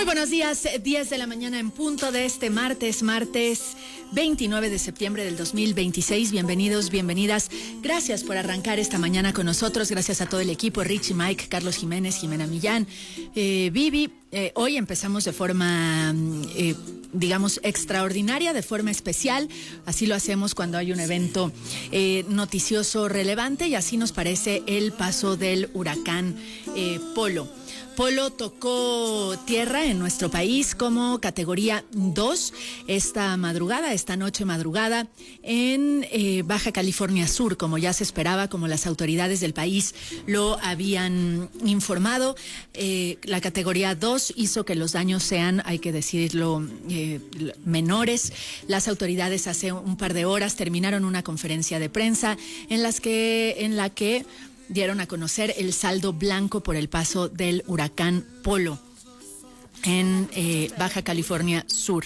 Muy buenos días, 10 de la mañana en punto de este martes 29 de septiembre del 2026. Bienvenidos, bienvenidas. Gracias por arrancar esta mañana con nosotros. Gracias a todo el equipo, Richie, Mike, Carlos Jiménez, Jimena Millán, Vivi. Hoy empezamos de forma, digamos, extraordinaria, de forma especial. Así lo hacemos cuando hay un evento noticioso relevante, y así nos parece el paso del huracán Polo. Polo tocó tierra en nuestro país como categoría 2 esta noche madrugada, en Baja California Sur, como ya se esperaba, como las autoridades del país lo habían informado. La categoría 2 hizo que los daños sean, hay que decirlo, menores. Las autoridades hace un par de horas terminaron una conferencia de prensa en la que dieron a conocer el saldo blanco por el paso del huracán Polo en Baja California Sur.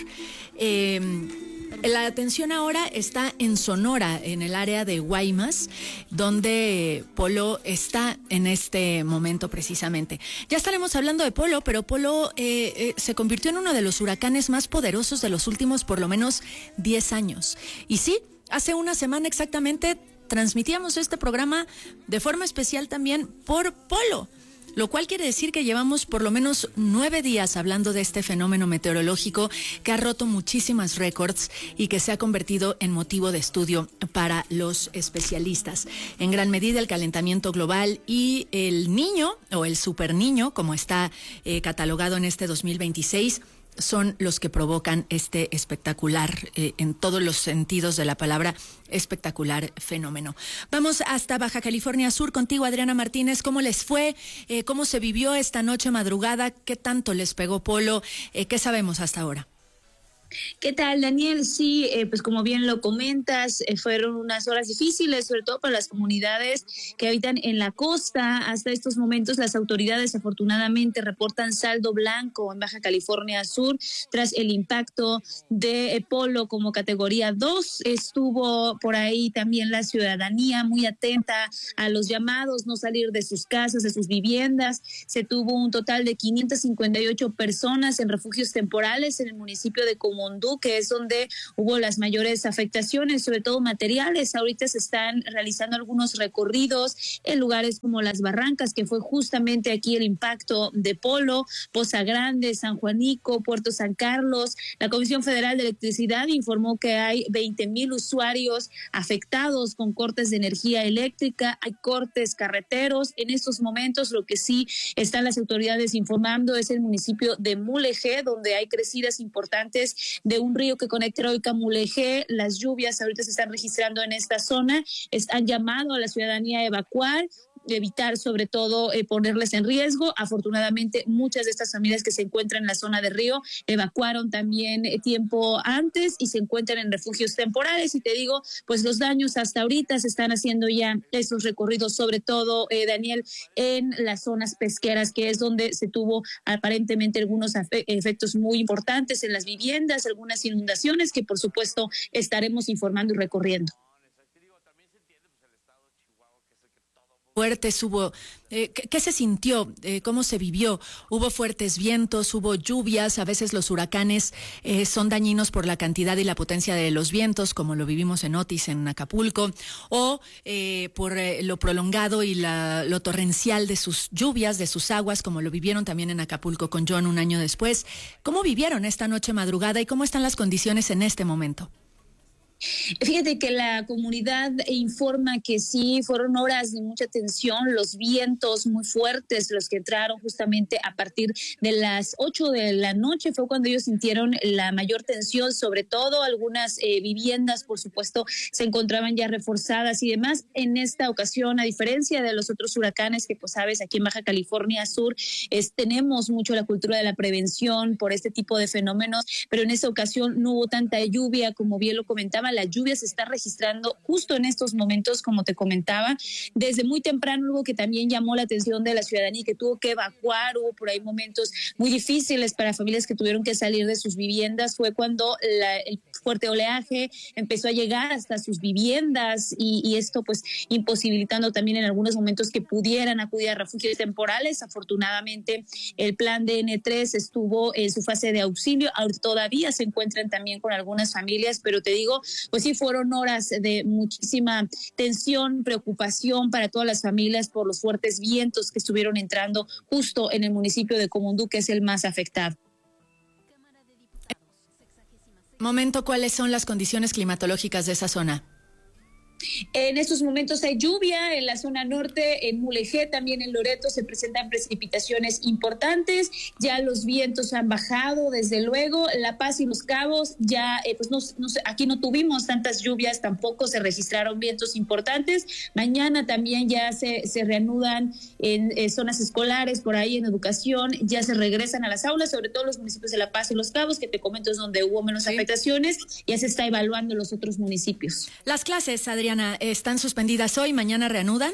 La atención ahora está en Sonora, en el área de Guaymas, donde Polo está en este momento precisamente. Ya estaremos hablando de Polo, pero Polo se convirtió en uno de los huracanes más poderosos de los últimos por lo menos 10 años. Y sí, hace una semana exactamente transmitíamos este programa de forma especial también por Polo, lo cual quiere decir que llevamos por lo menos 9 días hablando de este fenómeno meteorológico que ha roto muchísimas récords y que se ha convertido en motivo de estudio para los especialistas. En gran medida, el calentamiento global y el niño, o el superniño, como está catalogado en este 2026, son los que provocan este espectacular, en todos los sentidos de la palabra, espectacular fenómeno. Vamos hasta Baja California Sur contigo, Adriana Martínez. ¿Cómo les fue? ¿Cómo se vivió esta noche madrugada? ¿Qué tanto les pegó Polo? ¿Qué sabemos hasta ahora? ¿Qué tal, Daniel? Sí, pues como bien lo comentas, fueron unas horas difíciles, sobre todo para las comunidades que habitan en la costa. Hasta estos momentos las autoridades afortunadamente reportan saldo blanco en Baja California Sur tras el impacto de Polo como categoría 2. Estuvo por ahí también la ciudadanía muy atenta a los llamados, no salir de sus casas, de sus viviendas. Se tuvo un total de 558 personas en refugios temporales en el municipio de Comondú, que es donde hubo las mayores afectaciones, sobre todo materiales. Ahorita se están realizando algunos recorridos en lugares como Las Barrancas, que fue justamente aquí el impacto de Polo, Poza Grande, San Juanico, Puerto San Carlos. La Comisión Federal de Electricidad informó que hay 20,000 usuarios afectados con cortes de energía eléctrica, hay cortes carreteros. En estos momentos lo que sí están las autoridades informando es el municipio de Mulegé, donde hay crecidas importantes de un río que conecta Heroica Mulegé. Las lluvias ahorita se están registrando en esta zona. Han llamado a la ciudadanía a evacuar, evitar sobre todo ponerles en riesgo. Afortunadamente muchas de estas familias que se encuentran en la zona de río evacuaron también tiempo antes y se encuentran en refugios temporales. Y te digo, pues los daños hasta ahorita se están haciendo ya esos recorridos, sobre todo, Daniel, en las zonas pesqueras, que es donde se tuvo aparentemente algunos efectos muy importantes en las viviendas, algunas inundaciones que por supuesto estaremos informando y recorriendo. Fuertes hubo, ¿qué se sintió? ¿Cómo se vivió? Hubo fuertes vientos, hubo lluvias. A veces los huracanes son dañinos por la cantidad y la potencia de los vientos, como lo vivimos en Otis, en Acapulco, o por lo prolongado y lo torrencial de sus lluvias, de sus aguas, como lo vivieron también en Acapulco con John un año después. ¿Cómo vivieron esta noche madrugada y cómo están las condiciones en este momento? Fíjate que la comunidad informa que sí, fueron horas de mucha tensión, los vientos muy fuertes, los que entraron justamente a partir de las 8 de la noche, fue cuando ellos sintieron la mayor tensión. Sobre todo algunas viviendas, por supuesto, se encontraban ya reforzadas y demás. En esta ocasión, a diferencia de los otros huracanes que, pues sabes, aquí en Baja California Sur tenemos mucho la cultura de la prevención por este tipo de fenómenos, pero en esta ocasión no hubo tanta lluvia, como bien lo comentaba. comentaba, la lluvia se está registrando justo en estos momentos, como te comentaba. Desde muy temprano algo que también llamó la atención de la ciudadanía y que tuvo que evacuar, hubo por ahí momentos muy difíciles para familias que tuvieron que salir de sus viviendas, fue cuando el fuerte oleaje empezó a llegar hasta sus viviendas y esto pues imposibilitando también en algunos momentos que pudieran acudir a refugios temporales. Afortunadamente el plan de N3 estuvo en su fase de auxilio, todavía se encuentran también con algunas familias, pero te digo, pues sí fueron horas de muchísima tensión, preocupación para todas las familias por los fuertes vientos que estuvieron entrando justo en el municipio de Comondú, que es el más afectado. Momento, ¿cuáles son las condiciones climatológicas de esa zona? En estos momentos hay lluvia en la zona norte, en Mulegé, también en Loreto se presentan precipitaciones importantes, ya los vientos han bajado, desde luego. La Paz y Los Cabos ya, aquí no tuvimos tantas lluvias, tampoco se registraron vientos importantes. Mañana también ya se reanudan en zonas escolares, por ahí en educación, ya se regresan a las aulas, sobre todo los municipios de La Paz y Los Cabos, que te comento es donde hubo menos afectaciones, ya se está evaluando los otros municipios. Las clases, Adriana, ¿están suspendidas hoy? ¿Mañana reanudan?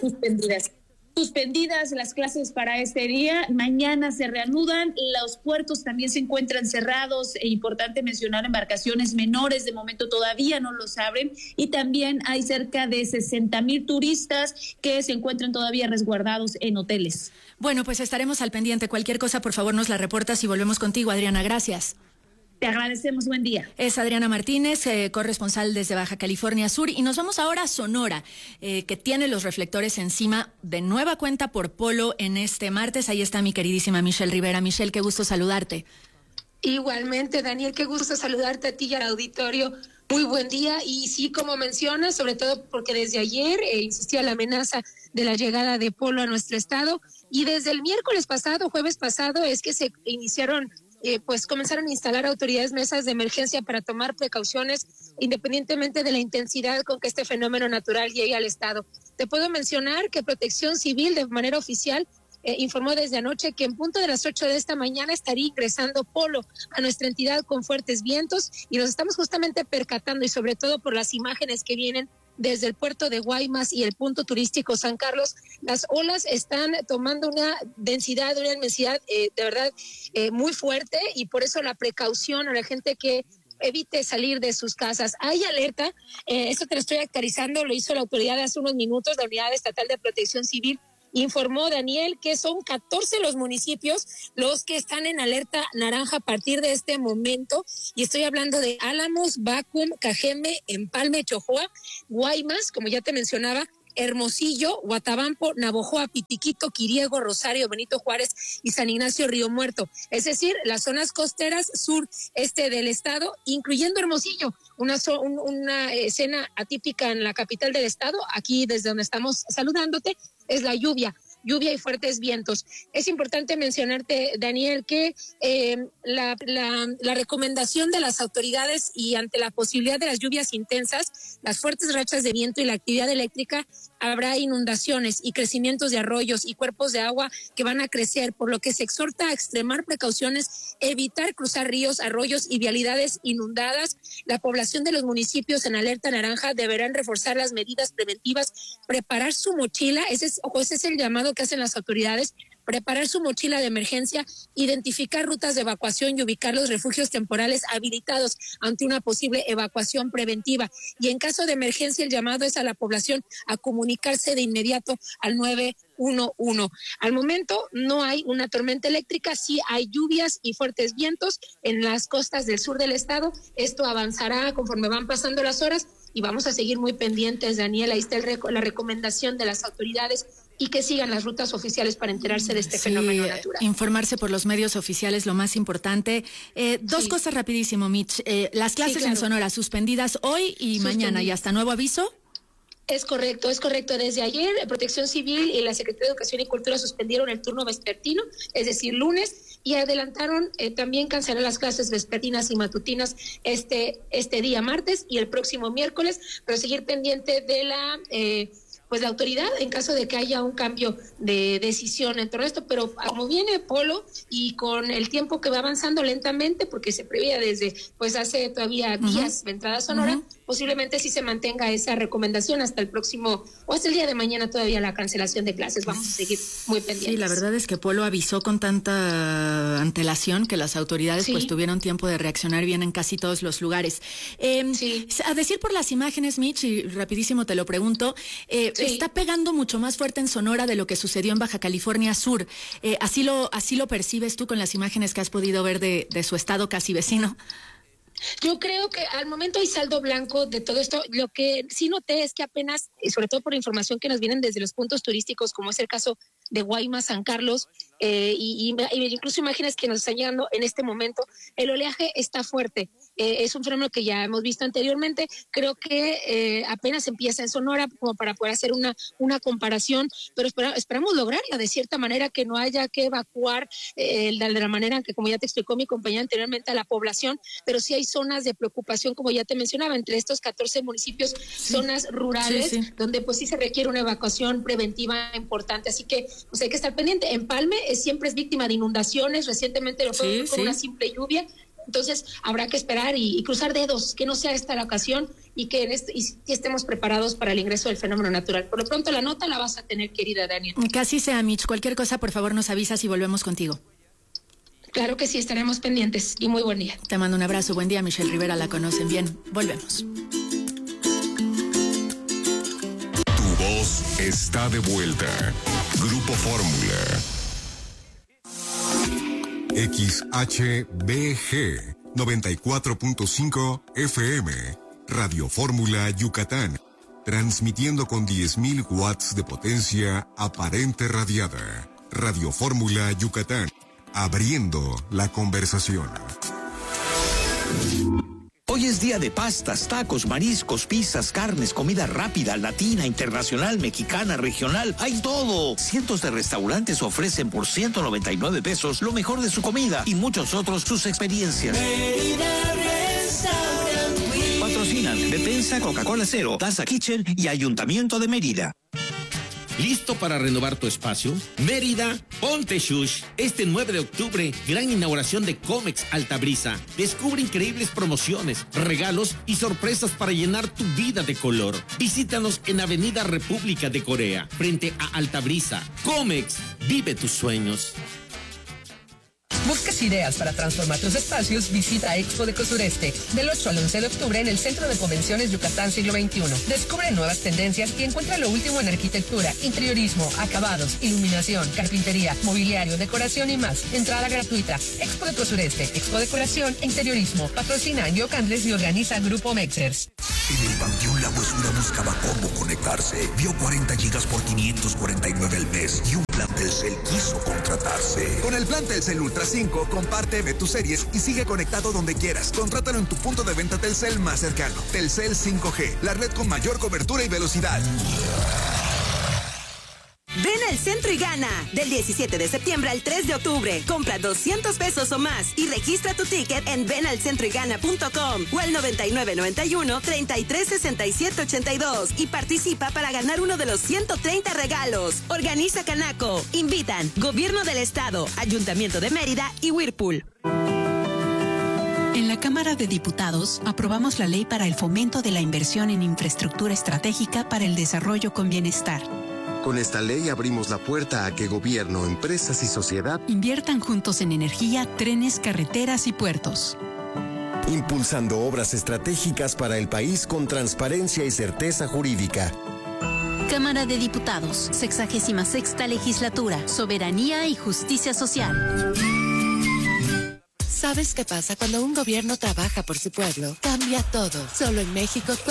Suspendidas las clases para este día, mañana se reanudan, los puertos también se encuentran cerrados, e importante mencionar embarcaciones menores, de momento todavía no los abren, y también hay cerca de 60,000 turistas que se encuentran todavía resguardados en hoteles. Bueno, pues estaremos al pendiente, cualquier cosa por favor nos la reportas y volvemos contigo, Adriana, gracias. Te agradecemos, buen día. Es Adriana Martínez, corresponsal desde Baja California Sur, y nos vamos ahora a Sonora, que tiene los reflectores encima de nueva cuenta por Polo en este martes. Ahí está mi queridísima Michelle Rivera. Michelle, qué gusto saludarte. Igualmente, Daniel, qué gusto saludarte a ti y al auditorio. Muy buen día, y sí, como mencionas, sobre todo porque desde ayer insistía la amenaza de la llegada de Polo a nuestro estado, y desde el miércoles pasado, jueves pasado, es que se iniciaron pues comenzaron a instalar autoridades mesas de emergencia para tomar precauciones independientemente de la intensidad con que este fenómeno natural llegue al estado. Te puedo mencionar que Protección Civil de manera oficial informó desde anoche que en punto de las 8 de esta mañana estaría ingresando Polo a nuestra entidad con fuertes vientos, y nos estamos justamente percatando, y sobre todo por las imágenes que vienen desde el puerto de Guaymas y el punto turístico San Carlos, las olas están tomando una densidad, una inmensidad de verdad muy fuerte, y por eso la precaución a la gente que evite salir de sus casas. Hay alerta, esto te lo estoy actualizando, lo hizo la autoridad hace unos minutos, la Unidad Estatal de Protección Civil. Informó, Daniel, que son 14 los municipios los que están en alerta naranja a partir de este momento, y estoy hablando de Álamos, Bacum, Cajeme, Empalme, Chojoa, Guaymas, como ya te mencionaba, Hermosillo, Guatabampo, Navojoa, Pitiquito, Quiriego, Rosario, Benito Juárez y San Ignacio Río Muerto. Es decir, las zonas costeras sur-este del estado, incluyendo Hermosillo, una escena atípica en la capital del estado, aquí desde donde estamos saludándote, es la lluvia y fuertes vientos. Es importante mencionarte, Daniel, que la recomendación de las autoridades, y ante la posibilidad de las lluvias intensas, las fuertes rachas de viento y la actividad eléctrica, habrá inundaciones y crecimientos de arroyos y cuerpos de agua que van a crecer, por lo que se exhorta a extremar precauciones, evitar cruzar ríos, arroyos y vialidades inundadas. La población de los municipios en alerta naranja deberán reforzar las medidas preventivas, preparar su mochila, ese es el llamado que hacen las autoridades, preparar su mochila de emergencia, identificar rutas de evacuación y ubicar los refugios temporales habilitados ante una posible evacuación preventiva. Y en caso de emergencia, el llamado es a la población a comunicarse de inmediato al 911. Al momento no hay una tormenta eléctrica, sí hay lluvias y fuertes vientos en las costas del sur del estado. Esto avanzará conforme van pasando las horas, y vamos a seguir muy pendientes, Daniel. Ahí está la recomendación de las autoridades, y que sigan las rutas oficiales para enterarse de este fenómeno natural. Informarse por los medios oficiales, lo más importante. Dos cosas rapidísimo, Mitch. Las clases en Sonora suspendidas hoy y mañana, y hasta nuevo aviso. Es correcto. Desde ayer, Protección Civil y la Secretaría de Educación y Cultura suspendieron el turno vespertino, es decir, lunes, y adelantaron también cancelar las clases vespertinas y matutinas este día martes y el próximo miércoles, pero seguir pendiente de la autoridad en caso de que haya un cambio de decisión en todo esto. Pero como viene Polo, y con el tiempo que va avanzando lentamente, porque se preveía desde hace todavía días de entrada a Sonora, posiblemente sí se mantenga esa recomendación hasta el próximo, o hasta el día de mañana todavía la cancelación de clases. Vamos a seguir muy pendientes. Sí, la verdad es que Polo avisó con tanta antelación que las autoridades pues tuvieron tiempo de reaccionar bien en casi todos los lugares. A decir por las imágenes, Mitch, y rapidísimo te lo pregunto, está pegando mucho más fuerte en Sonora de lo que sucedió en Baja California Sur. ¿Así lo percibes tú con las imágenes que has podido ver de su estado casi vecino? Yo creo que al momento hay saldo blanco de todo esto. Lo que sí noté es que apenas, sobre todo por información que nos vienen desde los puntos turísticos, como es el caso de Guaymas, San Carlos, y incluso imágenes que nos están llegando en este momento, el oleaje está fuerte. Es un fenómeno que ya hemos visto anteriormente. Creo que apenas empieza en Sonora como para poder hacer una comparación, pero esperamos lograrla de cierta manera, que no haya que evacuar de la manera que, como ya te explicó mi compañera anteriormente, a la población, pero sí hay zonas de preocupación, como ya te mencionaba, entre estos 14 municipios, zonas rurales, donde pues sí se requiere una evacuación preventiva importante. Así que pues hay que estar pendiente. Empalme siempre es víctima de inundaciones, recientemente lo fue con una simple lluvia. Entonces habrá que esperar y cruzar dedos, que no sea esta la ocasión y que estemos preparados para el ingreso del fenómeno natural. Por lo pronto la nota la vas a tener, querida Daniel. Que así sea, Mitch. Cualquier cosa, por favor, nos avisas y volvemos contigo. Claro que sí, estaremos pendientes y muy buen día. Te mando un abrazo, buen día. Michelle Rivera, la conocen bien. Volvemos. Tu voz está de vuelta. Grupo Fórmula. XHBG 94.5 FM, Radio Fórmula Yucatán, transmitiendo con 10.000 watts de potencia aparente radiada. Radio Fórmula Yucatán, abriendo la conversación. Hoy es día de pastas, tacos, mariscos, pizzas, carnes, comida rápida, latina, internacional, mexicana, regional. ¡Hay todo! Cientos de restaurantes ofrecen por 199 pesos lo mejor de su comida y muchos otros sus experiencias. Patrocinan Defensa, Coca-Cola Cero, Taza Kitchen y Ayuntamiento de Mérida. ¿Listo para renovar tu espacio? Mérida, ponte shush. Este 9 de octubre, gran inauguración de Comex Altabrisa. Descubre increíbles promociones, regalos y sorpresas para llenar tu vida de color. Visítanos en Avenida República de Corea, frente a Altabrisa. Comex, vive tus sueños. ¿Buscas ideas para transformar tus espacios? Visita Expo Deco Sureste del 8 al 11 de octubre en el Centro de Convenciones Yucatán Siglo XXI. Descubre nuevas tendencias y encuentra lo último en arquitectura, interiorismo, acabados, iluminación, carpintería, mobiliario, decoración y más. Entrada gratuita. Expo Deco Sureste, Expo Decoración e Interiorismo. Patrocina Yocanles y organiza Grupo Mexers. En el Panteón La Huesura buscaba cómo conectarse. Vio 40 gigas por 549 al mes y un plan Telcel quiso contratarse. Con el plan Telcel Ultra 5, comparte, ve tus series y sigue conectado donde quieras. Contrátalo en tu punto de venta Telcel más cercano. Telcel 5G, la red con mayor cobertura y velocidad. Ven al centro y gana. Del 17 de septiembre al 3 de octubre. Compra 200 pesos o más y registra tu ticket en venalcentroygana.com o al 9991-336782 y participa para ganar uno de los 130 regalos. Organiza Canaco. Invitan Gobierno del Estado, Ayuntamiento de Mérida y Whirlpool. En la Cámara de Diputados aprobamos la ley para el fomento de la inversión en infraestructura estratégica para el desarrollo con bienestar. Con esta ley abrimos la puerta a que gobierno, empresas y sociedad inviertan juntos en energía, trenes, carreteras y puertos. Impulsando obras estratégicas para el país con transparencia y certeza jurídica. Cámara de Diputados, 66ª Legislatura, Soberanía y Justicia Social. ¿Sabes qué pasa cuando un gobierno trabaja por su pueblo? Cambia todo. Solo en México todo